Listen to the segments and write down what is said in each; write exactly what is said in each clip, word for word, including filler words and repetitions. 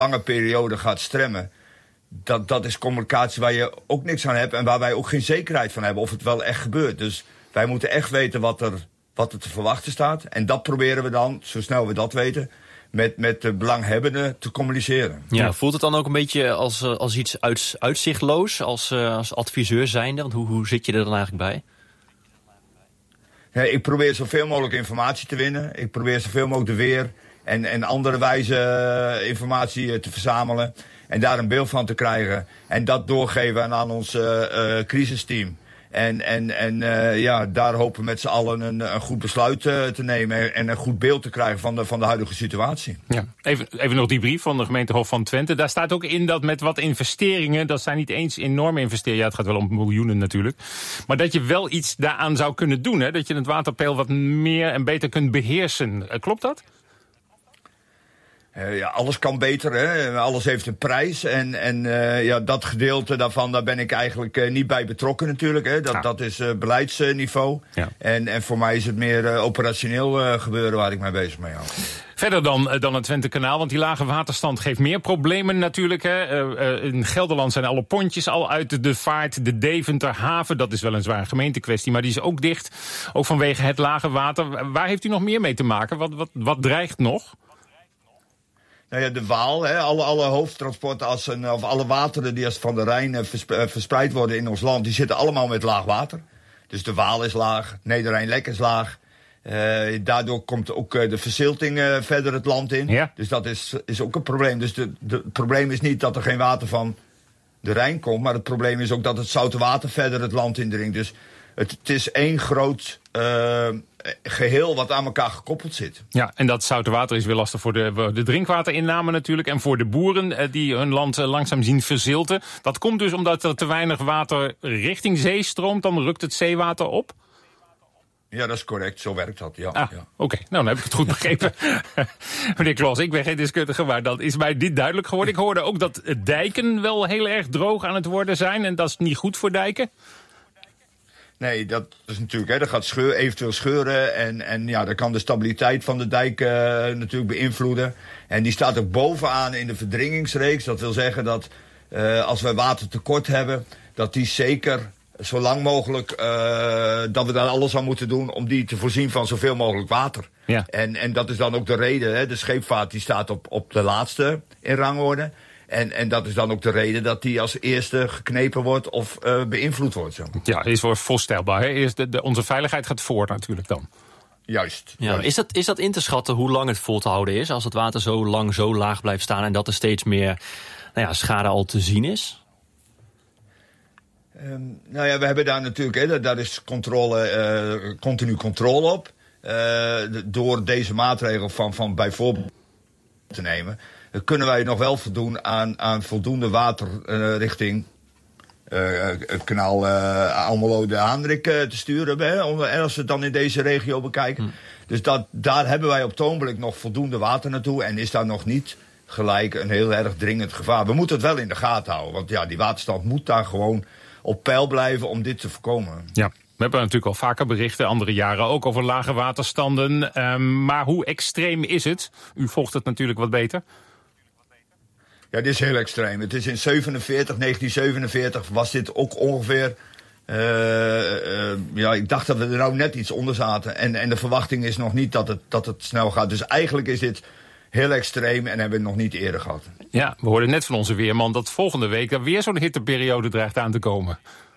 lange periode gaat stremmen. Dat, dat is communicatie waar je ook niks aan hebt en waar wij ook geen zekerheid van hebben of het wel echt gebeurt. Dus wij moeten echt weten wat er, wat er te verwachten staat. En dat proberen we dan, zo snel we dat weten, met, met de belanghebbenden te communiceren. Ja, voelt het dan ook een beetje als, als iets uit, uitzichtloos, als, als adviseur zijnde? Want hoe, hoe zit je er dan eigenlijk bij? Ja, ik probeer zoveel mogelijk informatie te winnen. Ik probeer zoveel mogelijk de weer en, en andere wijze informatie te verzamelen. En daar een beeld van te krijgen. En dat doorgeven aan ons uh, uh, crisisteam. En, en, en uh, ja, daar hopen we met z'n allen een, een goed besluit uh, te nemen. En een goed beeld te krijgen van de, van de huidige situatie. Ja. Even, even nog die brief van de gemeente Hof van Twente. Daar staat ook in dat met wat investeringen, dat zijn niet eens enorme investeringen. Ja, het gaat wel om miljoenen natuurlijk. Maar dat je wel iets daaraan zou kunnen doen. Hè? Dat je het waterpeil wat meer en beter kunt beheersen. Uh, klopt dat? Uh, ja, alles kan beter, hè? Alles heeft een prijs. En, en uh, ja, dat gedeelte daarvan, daar ben ik eigenlijk uh, niet bij betrokken natuurlijk. Hè? Dat, ja. dat is uh, beleidsniveau. Ja. En, en voor mij is het meer uh, operationeel uh, gebeuren waar ik mee bezig mee hou. Verder dan, uh, dan het Twentekanaal, want die lage waterstand geeft meer problemen natuurlijk. Hè? Uh, uh, in Gelderland zijn alle pontjes al uit de vaart. De Deventerhaven, dat is wel een zware gemeentekwestie, maar die is ook dicht. Ook vanwege het lage water. Waar heeft u nog meer mee te maken? Wat, wat, wat dreigt nog? Nou ja, de Waal, hè, alle, alle hoofdtransportassen of alle wateren die als van de Rijn uh, verspreid worden in ons land, die zitten allemaal met laag water. Dus de Waal is laag, Neder-Rijn-Lek is laag. Uh, daardoor komt ook uh, de verzilting uh, verder het land in. Ja. Dus dat is, is ook een probleem. Dus de, de, het probleem is niet dat er geen water van de Rijn komt, maar het probleem is ook dat het zoute water verder het land indringt. Dus het, het is één groot uh, geheel wat aan elkaar gekoppeld zit. Ja, en dat zoute water is weer lastig voor de, de drinkwaterinname natuurlijk. En voor de boeren die hun land langzaam zien verzilten. Dat komt dus omdat er te weinig water richting zee stroomt. Dan rukt het zeewater op. Ja, dat is correct. Zo werkt dat, ja. Ah, ja. Oké, okay. Nou, dan heb ik het goed begrepen. Meneer Klos, ik ben geen deskundige, maar dat is mij niet duidelijk geworden. Ik hoorde ook dat dijken wel heel erg droog aan het worden zijn. En dat is niet goed voor dijken. Nee, dat is natuurlijk, hè, dat gaat scheur, eventueel scheuren. En, en ja, dat kan de stabiliteit van de dijk uh, natuurlijk beïnvloeden. En die staat ook bovenaan in de verdringingsreeks. Dat wil zeggen dat uh, als we watertekort hebben, dat die zeker zo lang mogelijk, uh, dat we daar alles aan moeten doen om die te voorzien van zoveel mogelijk water. Ja. En, en dat is dan ook de reden, hè, de scheepvaart die staat op, op de laatste in rangorde. En, en dat is dan ook de reden dat die als eerste geknepen wordt of uh, beïnvloed wordt. Zo. Ja, is wel voorstelbaar. Hè? Eerst de, de, onze veiligheid gaat voor natuurlijk dan. Juist. Ja, juist. Is, dat, is dat in te schatten hoe lang het vol te houden is? Als het water zo lang zo laag blijft staan en dat er steeds meer nou ja, schade al te zien is? Um, nou ja, we hebben daar natuurlijk, hè, daar is controle, uh, continu controle op. Uh, de, door deze maatregel van, van bijvoorbeeld te nemen, uh, kunnen wij nog wel voldoen aan, aan voldoende water uh, richting uh, het kanaal uh, Almelo de Haandrik uh, te sturen. Hè, om, en als we het dan in deze regio bekijken. Hmm. Dus dat, daar hebben wij op het ogenblik nog voldoende water naartoe. En is daar nog niet gelijk een heel erg dringend gevaar. We moeten het wel in de gaten houden. Want ja, die waterstand moet daar gewoon op peil blijven om dit te voorkomen. Ja, we hebben natuurlijk al vaker berichten, andere jaren ook, over lage waterstanden. Um, maar hoe extreem is het? U volgt het natuurlijk wat beter. Ja, dit is heel extreem. Het is in zevenenveertig, negentien zevenenveertig was dit ook ongeveer. Uh, uh, ja, ik dacht dat we er nou net iets onder zaten. En, en de verwachting is nog niet dat het, dat het snel gaat. Dus eigenlijk is dit heel extreem en hebben we het nog niet eerder gehad. Ja, we hoorden net van onze weerman dat volgende week er weer zo'n hitteperiode dreigt aan te komen.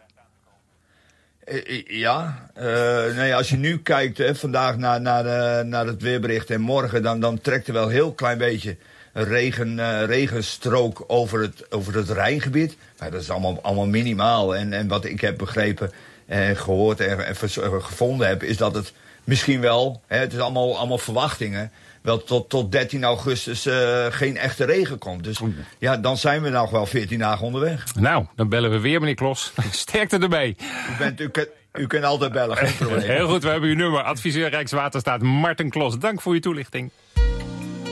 Ja, uh, nou ja, als je nu kijkt, hè, vandaag naar, naar, uh, naar het weerbericht en morgen, dan, dan trekt er wel een heel klein beetje een regen, uh, regenstrook over het, over het Rijngebied. Maar dat is allemaal, allemaal minimaal. En, en wat ik heb begrepen en gehoord en, en gevonden heb, is dat het misschien wel, hè, het is allemaal, allemaal verwachtingen, wel tot, tot dertien augustus uh, geen echte regen komt. Dus ja, dan zijn we nog wel veertien dagen onderweg. Nou, dan bellen we weer, meneer Klos. Sterkte ermee. U, bent, u, kunt, u kunt altijd bellen, geen probleem. Heel goed, we hebben uw nummer. Adviseur Rijkswaterstaat Marten Klos. Dank voor uw toelichting.